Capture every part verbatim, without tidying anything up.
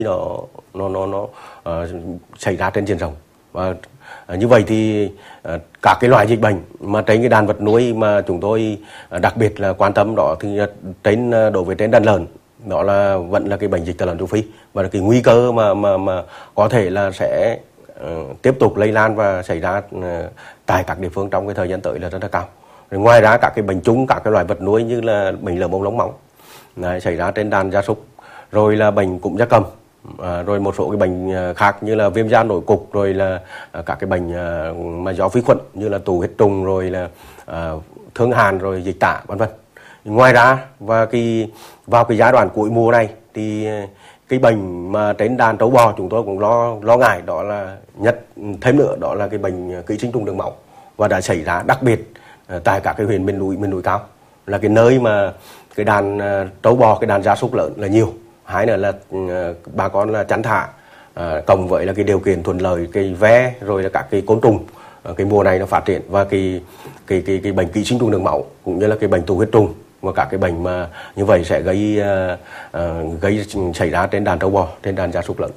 nó nó nó nó uh, xảy ra trên diện rộng. Và uh, như vậy thì uh, các cái loại dịch bệnh mà trên cái đàn vật nuôi mà chúng tôi uh, đặc biệt là quan tâm đó thì uh, trên uh, đối với trên đàn lợn, đó là vẫn là cái bệnh dịch tả lợn châu Phi, và cái nguy cơ mà mà mà có thể là sẽ uh, tiếp tục lây lan và xảy ra uh, tại các địa phương trong cái thời gian tới là rất là cao. Rồi ngoài ra các cái bệnh chung, các cái loại vật nuôi như là bệnh lở mồm long móng này, xảy ra trên đàn gia súc, rồi là bệnh cúm gia cầm, à, rồi một số cái bệnh khác như là viêm da nổi cục, rồi là à, các cái bệnh à, mà do vi khuẩn như là tụ huyết trùng, rồi là à, thương hàn, rồi dịch tả vân vân. Ngoài ra và cái vào cái giai đoạn cuối mùa này thì cái bệnh mà trên đàn trâu bò chúng tôi cũng lo lo ngại, đó là nhất thêm nữa đó là cái bệnh ký sinh trùng đường máu, và đã xảy ra đặc biệt tại các cái huyện miền núi miền núi cao, là cái nơi mà cái đàn trâu bò, cái đàn gia súc lớn là nhiều. Hai nữa là uh, bà con là chăn thả, uh, cộng với là cái điều kiện thuận lợi, cái ve, rồi là các cái côn trùng uh, cái mùa này nó phát triển, và cái cái cái cái bệnh ký sinh trùng đường máu cũng như là cái bệnh tụ huyết trùng, và các cái bệnh mà như vậy sẽ gây uh, uh, gây xảy ra trên đàn trâu bò, trên đàn gia súc lớn.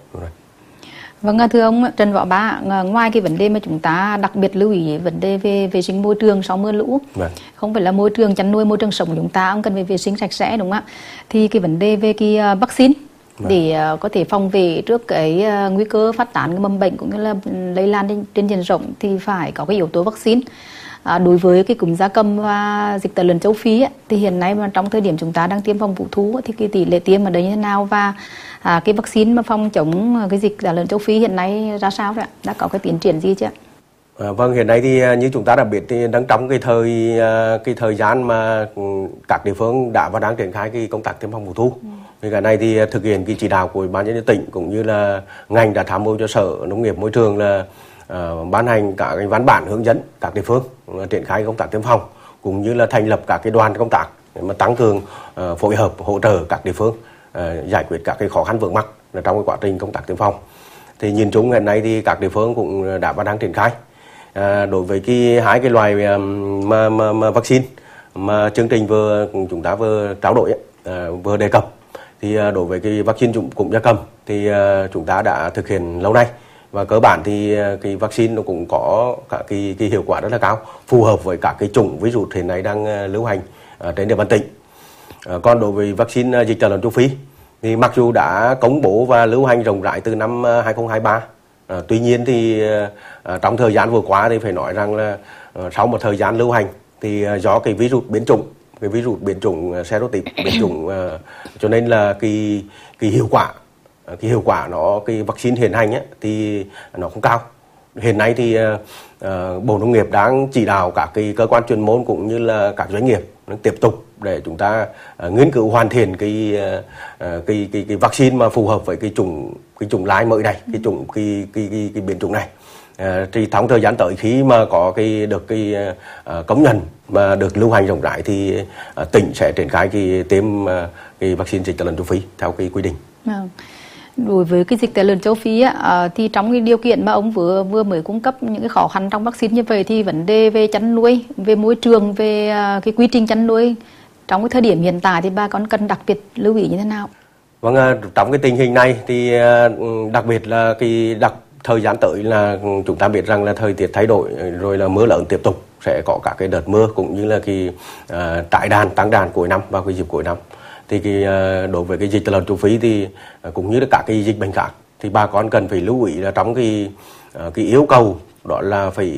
Vâng, thưa ông Trần Võ Bá, ngoài cái vấn đề mà chúng ta đặc biệt lưu ý vấn đề về vệ sinh môi trường sau mưa lũ, vâng, không phải là môi trường chăn nuôi, môi trường sống chúng ta cũng cần phải vệ sinh sạch sẽ, đúng không ạ? Thì cái vấn đề về cái vaccine, vâng, để có thể phòng vệ trước cái nguy cơ phát tán cái mầm bệnh cũng như là lây lan trên diện rộng thì phải có cái yếu tố vaccine. À, đối với cái cúm gia cầm và dịch tả lợn châu Phi ấy, thì hiện nay mà trong thời điểm chúng ta đang tiêm phòng vụ thú thì cái tỷ lệ tiêm ở đây như thế nào, và à, cái vaccine mà phòng chống cái dịch tả lợn châu Phi hiện nay ra sao vậy ạ? Đã có cái tiến triển gì chưa? À, vâng, hiện nay thì như chúng ta đã biết thì đang trong cái thời cái thời gian mà các địa phương đã và đang triển khai cái công tác tiêm phòng vụ thú. Ừ. Thì cái này thì thực hiện cái chỉ đạo của ban nhân dân tỉnh cũng như là ngành đã tham mưu cho Sở Nông nghiệp Môi trường là Uh, ban hành các cái văn bản hướng dẫn các địa phương uh, triển khai công tác tiêm phòng, cũng như là thành lập các cái đoàn công tác để mà tăng cường uh, phối hợp hỗ trợ các địa phương uh, giải quyết các cái khó khăn vướng mắc trong cái quá trình công tác tiêm phòng. Thì nhìn chung hiện nay thì các địa phương cũng đã và đang triển khai. Uh, đối với cái hai cái loài um, mà, mà, mà vaccine mà chương trình vừa chúng ta vừa trao đổi uh, vừa đề cập, thì uh, đối với cái vaccine cúm gia cầm thì uh, chúng ta đã thực hiện lâu nay. Và cơ bản thì cái vaccine nó cũng có cả cái, cái hiệu quả rất là cao, phù hợp với các cái chủng virus hiện nay đang lưu hành trên địa bàn tỉnh. À, còn đối với vaccine dịch tả lợn châu Phi thì mặc dù đã công bố và lưu hành rộng rãi từ năm hai không hai ba, à, tuy nhiên thì à, trong thời gian vừa qua thì phải nói rằng là à, sau một thời gian lưu hành thì à, do cái virus biến chủng, cái virus biến chủng serotype biến chủng, à, cho nên là cái cái hiệu quả cái hiệu quả nó cái vaccine hiện hành ấy, thì nó không cao. Hiện nay thì uh, Bộ Nông nghiệp đang chỉ đạo các cái cơ quan chuyên môn cũng như là các doanh nghiệp tiếp tục để chúng ta uh, nghiên cứu hoàn thiện cái, uh, cái cái cái vaccine mà phù hợp với cái chủng cái chủng lai mới này, cái chủng cái cái cái, cái biến chủng này. Uh, thì trong thời gian tới khi mà có cái được cái uh, công nhận mà được lưu hành rộng rãi thì uh, tỉnh sẽ triển khai cái tiêm uh, cái vaccine dịch tả lợn châu Phi theo cái quy định. Vâng. Đối với cái dịch tả lợn châu Phi á, thì trong cái điều kiện mà ông vừa vừa mới cung cấp những cái khó khăn trong vaccine như vậy thì vấn đề về chăn nuôi, về môi trường, về cái quy trình chăn nuôi trong cái thời điểm hiện tại thì bà con cần đặc biệt lưu ý như thế nào? Vâng, trong cái tình hình này thì đặc biệt là cái đặc thời gian tới là chúng ta biết rằng là thời tiết thay đổi, rồi là mưa lớn tiếp tục, sẽ có các cái đợt mưa cũng như là cái uh, tái đàn tăng đàn cuối năm vào cái dịp cuối năm. Thì cái, đối với cái dịch tả lợn châu Phi thì cũng như là các cái dịch bệnh khác thì bà con cần phải lưu ý là trong cái cái yêu cầu đó là phải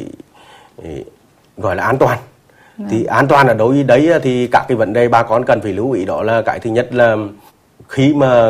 gọi là an toàn. Ừ. Thì an toàn ở đối với đấy thì các cái vấn đề bà con cần phải lưu ý đó là cái thứ nhất là khi mà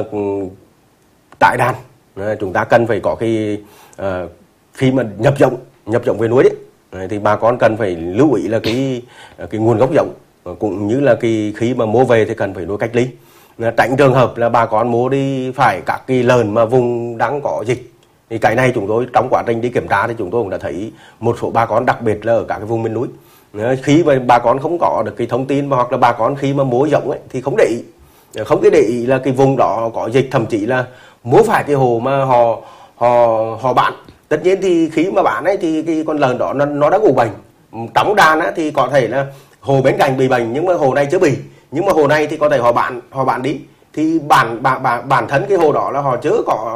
tái đàn chúng ta cần phải có cái khi mà nhập giống nhập giống về nuôi đấy, thì bà con cần phải lưu ý là cái cái nguồn gốc giống, cũng như là cái khi mà mua về thì cần phải nuôi cách ly, tránh trường hợp là bà con mua đi phải các cái lợn mà vùng đang có dịch. Thì cái này chúng tôi trong quá trình đi kiểm tra thì chúng tôi cũng đã thấy một số bà con, đặc biệt là ở các cái vùng miền núi, khi mà bà con không có được cái thông tin, hoặc là bà con khi mà mua giống ấy thì không để ý, không cái để ý là cái vùng đó có dịch, thậm chí là mua phải cái hồ mà họ họ họ bán. Tất nhiên thì khi mà bán ấy thì cái con lợn đó nó, nó đã ủ bệnh trong đàn á, thì có thể là hồ bên cạnh bị bệnh nhưng mà hồ này chưa bị, nhưng mà hồ này thì có thể họ bán họ bán đi, thì bản bản bản bản thân cái hồ đó là họ chớ có